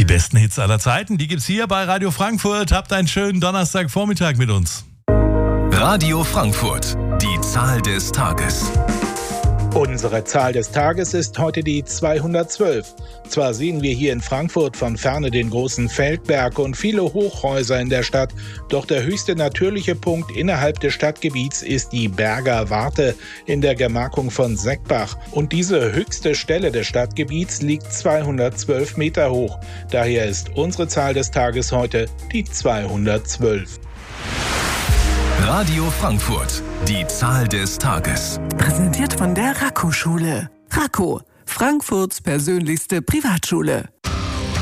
Die besten Hits aller Zeiten, die gibt's hier bei Radio Frankfurt. Habt einen schönen Donnerstagvormittag mit uns. Radio Frankfurt, die Zahl des Tages. Unsere Zahl des Tages ist heute die 212. Zwar sehen wir hier in Frankfurt von ferne den großen Feldberg und viele Hochhäuser in der Stadt, doch der höchste natürliche Punkt innerhalb des Stadtgebiets ist die Berger Warte in der Gemarkung von Seckbach. Und diese höchste Stelle des Stadtgebiets liegt 212 Meter hoch. Daher ist unsere Zahl des Tages heute die 212. Radio Frankfurt, die Zahl des Tages. Präsentiert von der Raco-Schule. Raco, Frankfurts persönlichste Privatschule.